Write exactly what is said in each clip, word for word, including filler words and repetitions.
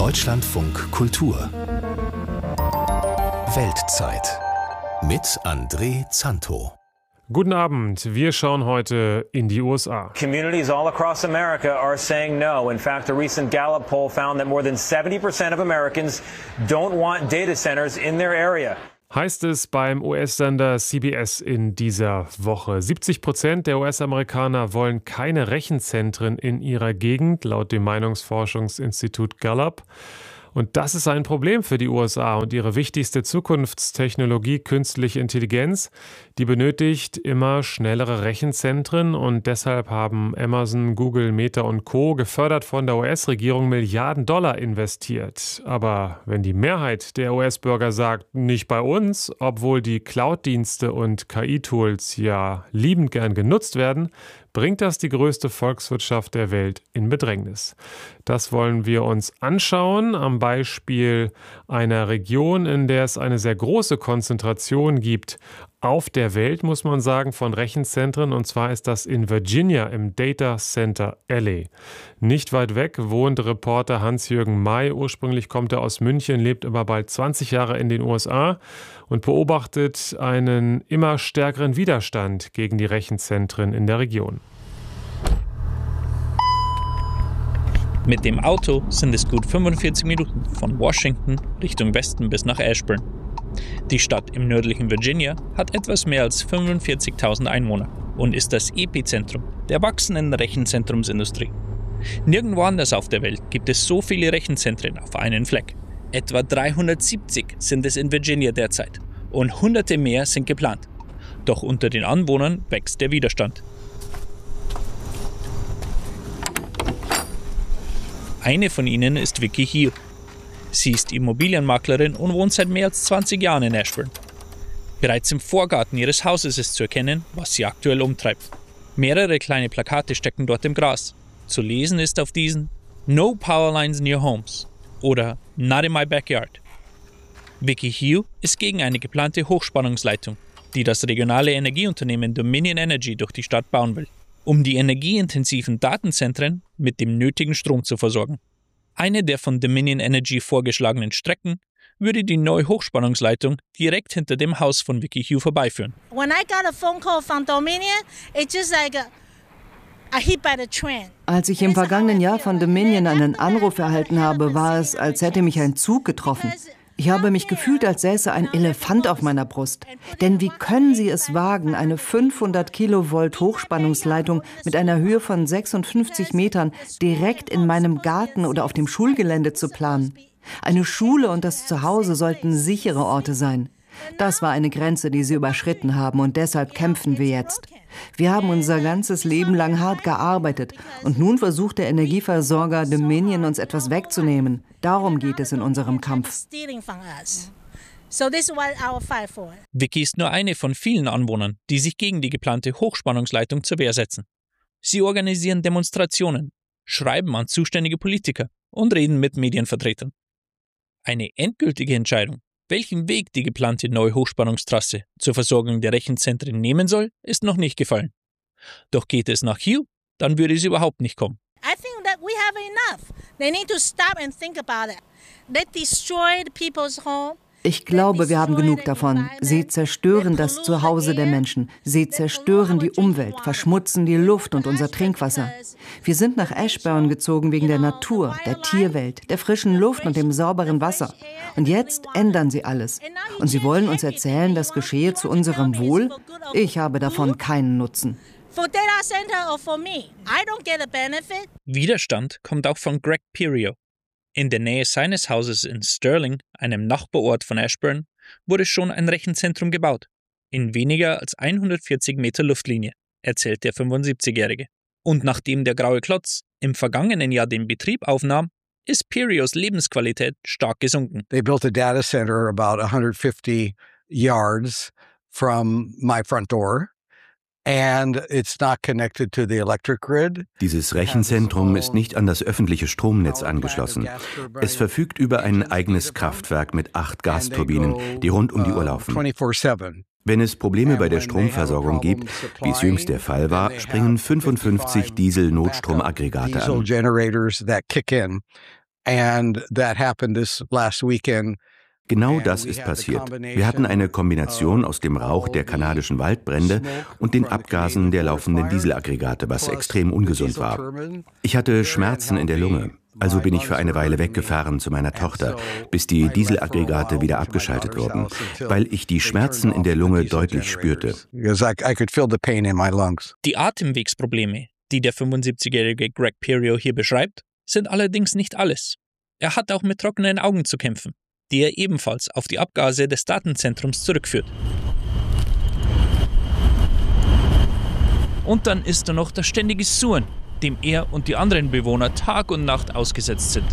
Deutschlandfunk Kultur Weltzeit mit André Zanto. Guten Abend, wir schauen heute in die U S A. Communities all across America are saying no. In fact, a recent Gallup poll found that more than seventy percent of Americans don't want data centers in their area. Heißt es beim U S-Sender C B S in dieser Woche. siebzig Prozent der U S-Amerikaner wollen keine Rechenzentren in ihrer Gegend, laut dem Meinungsforschungsinstitut Gallup. Und das ist ein Problem für die U S A und ihre wichtigste Zukunftstechnologie, künstliche Intelligenz, die benötigt immer schnellere Rechenzentren und deshalb haben Amazon, Google, Meta und Co. gefördert von der U S-Regierung Milliarden Dollar investiert. Aber wenn die Mehrheit der U S-Bürger sagt, nicht bei uns, obwohl die Cloud-Dienste und K I-Tools ja liebend gern genutzt werden, bringt das die größte Volkswirtschaft der Welt in Bedrängnis. Das wollen wir uns anschauen am Beispiel einer Region, in der es eine sehr große Konzentration gibt auf der Welt, muss man sagen, von Rechenzentren. Und zwar ist das in Virginia im Data Center Alley. Nicht weit weg wohnt Reporter Hans-Jürgen May. Ursprünglich kommt er aus München, lebt aber bald zwanzig Jahre in den U S A und beobachtet einen immer stärkeren Widerstand gegen die Rechenzentren in der Region. Mit dem Auto sind es gut fünfundvierzig Minuten von Washington Richtung Westen bis nach Ashburn. Die Stadt im nördlichen Virginia hat etwas mehr als fünfundvierzigtausend Einwohner und ist das Epizentrum der wachsenden Rechenzentrumsindustrie. Nirgendwo anders auf der Welt gibt es so viele Rechenzentren auf einen Fleck. Etwa dreihundertsiebzig sind es in Virginia derzeit und hunderte mehr sind geplant. Doch unter den Anwohnern wächst der Widerstand. Eine von ihnen ist Vicky Hill. Sie ist Immobilienmaklerin und wohnt seit mehr als zwanzig Jahren in Ashburn. Bereits im Vorgarten ihres Hauses ist zu erkennen, was sie aktuell umtreibt. Mehrere kleine Plakate stecken dort im Gras. Zu lesen ist auf diesen "No power lines near homes" oder "Not in my backyard". Vicky Hill ist gegen eine geplante Hochspannungsleitung, die das regionale Energieunternehmen Dominion Energy durch die Stadt bauen will, um die energieintensiven Datenzentren mit dem nötigen Strom zu versorgen. Eine der von Dominion Energy vorgeschlagenen Strecken würde die neue Hochspannungsleitung direkt hinter dem Haus von Vicky Hill vorbeiführen. When I got a phone call from Dominion, it's just like a, a hit by the train. Als ich im vergangenen Jahr von Dominion einen Anruf erhalten habe, war es, als hätte mich ein Zug getroffen. Ich habe mich gefühlt, als säße ein Elefant auf meiner Brust. Denn wie können Sie es wagen, eine fünfhundert Kilovolt Hochspannungsleitung mit einer Höhe von sechsundfünfzig Metern direkt in meinem Garten oder auf dem Schulgelände zu planen? Eine Schule und das Zuhause sollten sichere Orte sein. Das war eine Grenze, die Sie überschritten haben, und deshalb kämpfen wir jetzt. Wir haben unser ganzes Leben lang hart gearbeitet und nun versucht der Energieversorger Dominion, uns etwas wegzunehmen. Darum geht es in unserem Kampf. Vicky ist nur eine von vielen Anwohnern, die sich gegen die geplante Hochspannungsleitung zur Wehr setzen. Sie organisieren Demonstrationen, schreiben an zuständige Politiker und reden mit Medienvertretern. Eine endgültige Entscheidung, welchen Weg die geplante neue Hochspannungstrasse zur Versorgung der Rechenzentren nehmen soll, ist noch nicht gefallen. Doch geht es nach Hill, dann würde sie überhaupt nicht kommen. I think that we have enough. They need to stop and think about it. They destroyed people's home. Ich glaube, wir haben genug davon. Sie zerstören das Zuhause der Menschen. Sie zerstören die Umwelt, verschmutzen die Luft und unser Trinkwasser. Wir sind nach Ashburn gezogen wegen der Natur, der Tierwelt, der frischen Luft und dem sauberen Wasser. Und jetzt ändern sie alles. Und sie wollen uns erzählen, das geschehe zu unserem Wohl? Ich habe davon keinen Nutzen. Widerstand kommt auch von Greg Perio. In der Nähe seines Hauses in Sterling, einem Nachbarort von Ashburn, wurde schon ein Rechenzentrum gebaut. In weniger als hundertvierzig Meter Luftlinie, erzählt der fünfundsiebzigjährige. Und nachdem der graue Klotz im vergangenen Jahr den Betrieb aufnahm, ist Perios Lebensqualität stark gesunken. They built a data center about one hundred fifty yards from my front door. And it's not connected to the electric grid. Dieses Rechenzentrum ist nicht an das öffentliche Stromnetz angeschlossen. Es verfügt über ein eigenes Kraftwerk mit acht Gasturbinen, die rund um die Uhr laufen. Wenn es Probleme bei der Stromversorgung gibt, wie es jüngst der Fall war, springen fünfundfünfzig Diesel-Notstromaggregate an. And that happened this last weekend. Genau das ist passiert. Wir hatten eine Kombination aus dem Rauch der kanadischen Waldbrände und den Abgasen der laufenden Dieselaggregate, was extrem ungesund war. Ich hatte Schmerzen in der Lunge. Also bin ich für eine Weile weggefahren zu meiner Tochter, bis die Dieselaggregate wieder abgeschaltet wurden, weil ich die Schmerzen in der Lunge deutlich spürte. Die Atemwegsprobleme, die der fünfundsiebzigjährige Greg Perio hier beschreibt, sind allerdings nicht alles. Er hat auch mit trockenen Augen zu kämpfen, die er ebenfalls auf die Abgase des Datenzentrums zurückführt. Und dann ist da noch das ständige Surren, dem er und die anderen Bewohner Tag und Nacht ausgesetzt sind.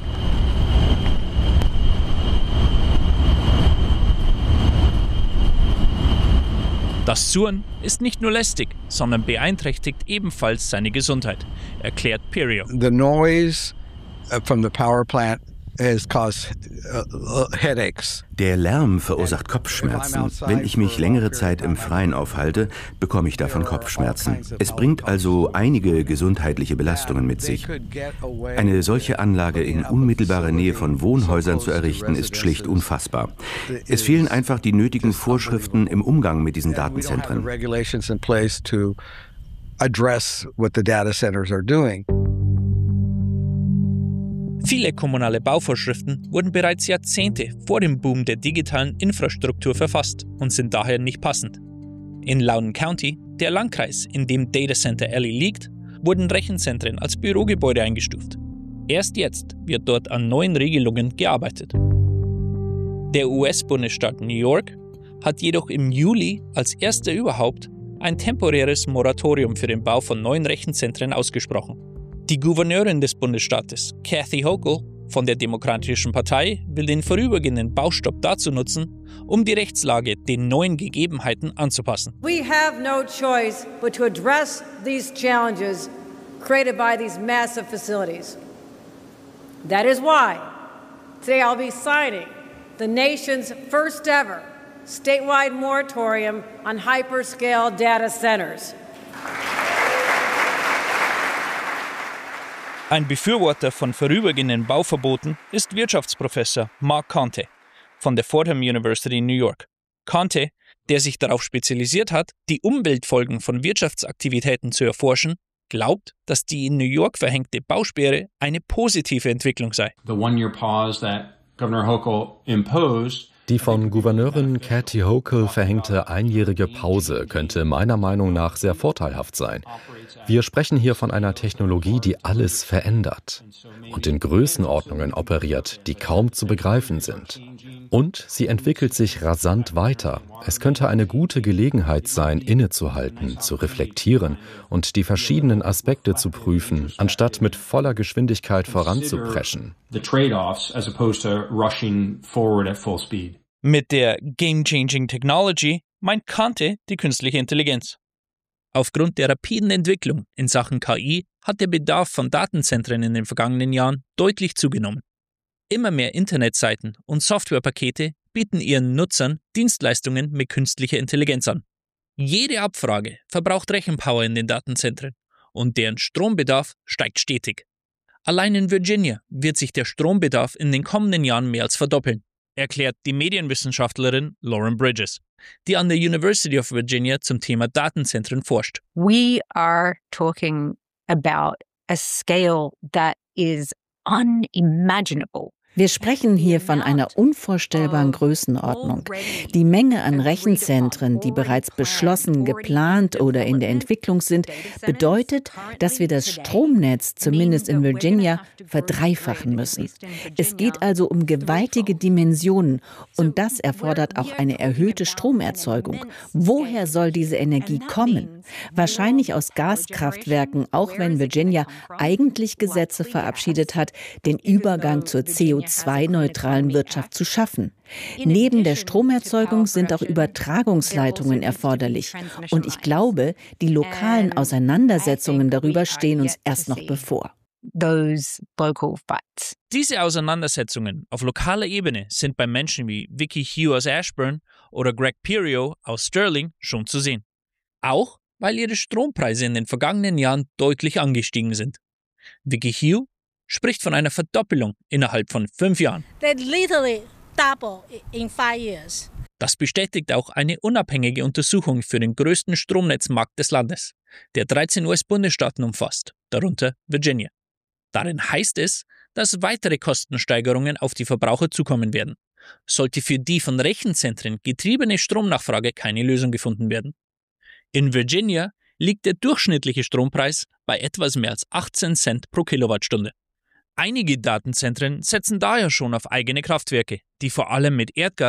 Das Surren ist nicht nur lästig, sondern beeinträchtigt ebenfalls seine Gesundheit, erklärt Perio. The noise from the power plant has caused headaches. Der Lärm verursacht Kopfschmerzen. Wenn ich mich längere Zeit im Freien aufhalte, bekomme ich davon Kopfschmerzen. Es bringt also einige gesundheitliche Belastungen mit sich. Eine solche Anlage in unmittelbarer Nähe von Wohnhäusern zu errichten, ist schlicht unfassbar. Es fehlen einfach die nötigen Vorschriften im Umgang mit diesen Datenzentren. Viele kommunale Bauvorschriften wurden bereits Jahrzehnte vor dem Boom der digitalen Infrastruktur verfasst und sind daher nicht passend. In Loudoun County, der Landkreis, in dem Data Center Alley liegt, wurden Rechenzentren als Bürogebäude eingestuft. Erst jetzt wird dort an neuen Regelungen gearbeitet. Der U S-Bundesstaat New York hat jedoch im Juli als erster überhaupt ein temporäres Moratorium für den Bau von neuen Rechenzentren ausgesprochen. Die Gouverneurin des Bundesstaates, Kathy Hochul, von der Demokratischen Partei, will den vorübergehenden Baustopp dazu nutzen, um die Rechtslage den neuen Gegebenheiten anzupassen. We have no choice but to address these challenges created by these massive facilities. That is why today I'll be signing the nation's first ever statewide moratorium on hyperscale data centers. Ein Befürworter von vorübergehenden Bauverboten ist Wirtschaftsprofessor Mark Conte von der Fordham University in New York. Conte, der sich darauf spezialisiert hat, die Umweltfolgen von Wirtschaftsaktivitäten zu erforschen, glaubt, dass die in New York verhängte Bausperre eine positive Entwicklung sei. The one-year pause that Governor Hochul imposed Die von Gouverneurin Kathy Hochul verhängte einjährige Pause könnte meiner Meinung nach sehr vorteilhaft sein. Wir sprechen hier von einer Technologie, die alles verändert und in Größenordnungen operiert, die kaum zu begreifen sind. Und sie entwickelt sich rasant weiter. Es könnte eine gute Gelegenheit sein, innezuhalten, zu reflektieren und die verschiedenen Aspekte zu prüfen, anstatt mit voller Geschwindigkeit voranzupreschen. Mit der Game-Changing Technology meint Conte die künstliche Intelligenz. Aufgrund der rapiden Entwicklung in Sachen K I hat der Bedarf von Datenzentren in den vergangenen Jahren deutlich zugenommen. Immer mehr Internetseiten und Softwarepakete bieten ihren Nutzern Dienstleistungen mit künstlicher Intelligenz an. Jede Abfrage verbraucht Rechenpower in den Datenzentren und deren Strombedarf steigt stetig. Allein in Virginia wird sich der Strombedarf in den kommenden Jahren mehr als verdoppeln, erklärt die Medienwissenschaftlerin Lauren Bridges, die an der University of Virginia zum Thema Datenzentren forscht. We are talking about a scale that is unimaginable. Wir sprechen hier von einer unvorstellbaren Größenordnung. Die Menge an Rechenzentren, die bereits beschlossen, geplant oder in der Entwicklung sind, bedeutet, dass wir das Stromnetz, zumindest in Virginia, verdreifachen müssen. Es geht also um gewaltige Dimensionen und das erfordert auch eine erhöhte Stromerzeugung. Woher soll diese Energie kommen? Wahrscheinlich aus Gaskraftwerken, auch wenn Virginia eigentlich Gesetze verabschiedet hat, den Übergang zur C O zwei neutralen Wirtschaft zu schaffen. Neben der Stromerzeugung sind auch Übertragungsleitungen erforderlich. Und ich glaube, die lokalen Auseinandersetzungen darüber stehen uns erst noch bevor. Diese Auseinandersetzungen auf lokaler Ebene sind bei Menschen wie Vicky Hugh aus Ashburn oder Greg Perio aus Sterling schon zu sehen. Auch weil ihre Strompreise in den vergangenen Jahren deutlich angestiegen sind. Vicky Hugh spricht von einer Verdoppelung innerhalb von fünf Jahren. Das bestätigt auch eine unabhängige Untersuchung für den größten Stromnetzmarkt des Landes, der dreizehn U S-Bundesstaaten umfasst, darunter Virginia. Darin heißt es, dass weitere Kostensteigerungen auf die Verbraucher zukommen werden, sollte für die von Rechenzentren getriebene Stromnachfrage keine Lösung gefunden werden. In Virginia liegt der durchschnittliche Strompreis bei etwas mehr als achtzehn Cent pro Kilowattstunde. Einige Datenzentren setzen daher schon auf eigene Kraftwerke, die vor allem mit Erdgas